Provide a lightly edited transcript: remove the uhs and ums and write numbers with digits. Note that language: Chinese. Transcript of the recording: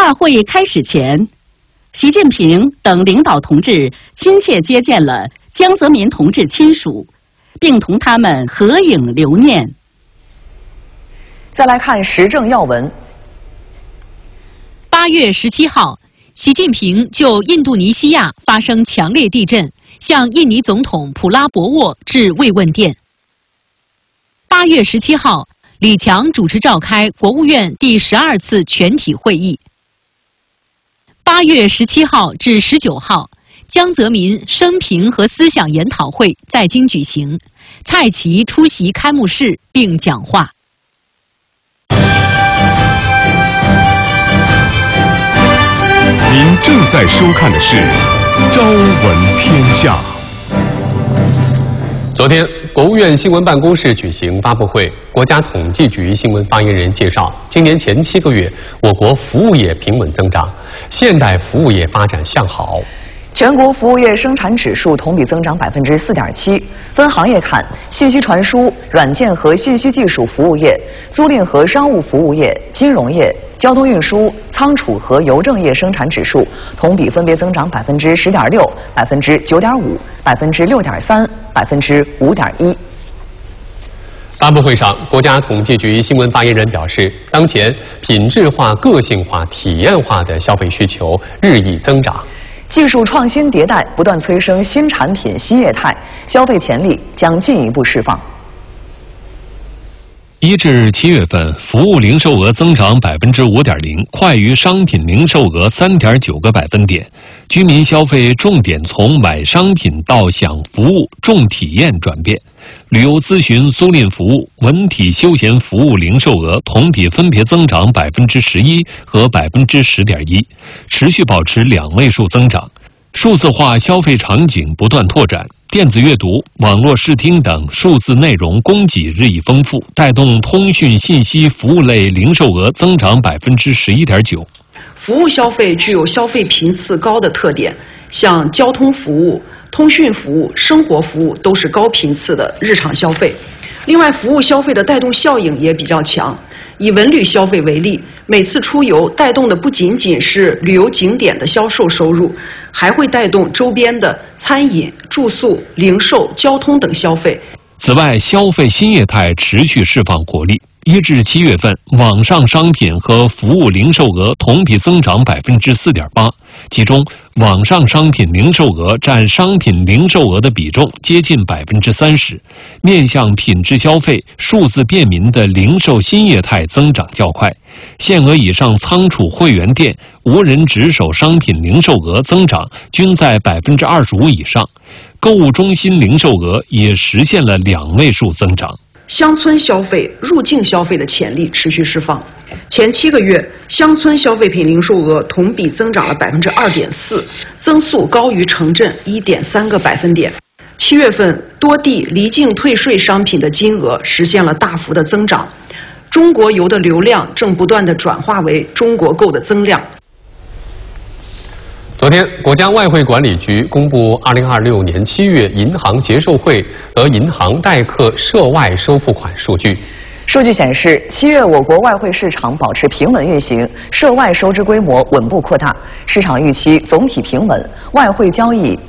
大会开始前，习近平等领导同志亲切接见了江泽民同志亲属，并同他们合影留念。 再来看时政要闻。 8月17号，习近平就印度尼西亚发生强烈地震，向印尼总统普拉博沃致慰问电。8月17号，李强主持召开国务院第12次全体会议。8月17号至19号，江泽民生平和思想研讨会在京举行，蔡奇出席开幕式并讲话。 您正在收看的是《朝闻天下》。 昨天，国务院新闻办公室举行发布会，国家统计局新闻发言人介绍，今年前7个月，我国服务业平稳增长，现代服务业发展向好。 全国服务业生产指数同比增长4.7%。分行业看，信息传输、软件和信息技术服务业、租赁和商务服务业、金融业、交通运输、仓储和邮政业生产指数同比分别增长10.6%、9.5%、6.3%、5.1%。 发布会上，国家统计局新闻发言人表示，当前品质化、个性化、体验化的消费需求日益增长。 技术创新迭代不断催生新产品、新业态，消费潜力将进一步释放。 1至7月份，服务零售额增长5.0%，快于商品零售额3.9个百分点。居民消费重点从买商品到享服务、重体验转变。旅游咨询、租赁服务、文体休闲服务零售额同比分别增长11%和10.1%，持续保持2位数增长。数字化消费场景不断拓展，电子阅读、网络视听等数字内容供给日益丰富，带动通讯信息服务类零售额增长11.9%。 服务消费具有消费频次高的特点，像交通服务、通讯服务、生活服务都是高频次的日常消费。另外，服务消费的带动效应也比较强。以文旅消费为例，每次出游带动的不仅仅是旅游景点的销售收入，还会带动周边的餐饮、住宿、零售、交通等消费。 此外，消费新业态持续释放活力。1至7月份，网上商品和服务零售额同比增长4.8%，其中网上商品零售额占商品零售额的比重接近30%。面向品质消费、数字便民的零售新业态增长较快。限额以上仓储会员店、无人值守商品零售额增长均在25%以上，购物中心零售额也实现了2位数增长。 乡村消费、入境消费的潜力持续释放。前7个月，乡村消费品零售额同比增长了2.4%，增速高于城镇1.3个百分点。7月份，多地离境退税商品的金额实现了大幅的增长。中国游的流量正不断地转化为中国购的增量。 昨天，国家外汇管理局公布2026年7月银行结售汇和银行代客涉外收付款数据。 数据显示，7月我国外汇市场保持平稳运行，涉外收支规模稳步扩大，市场预期总体平稳，外汇交易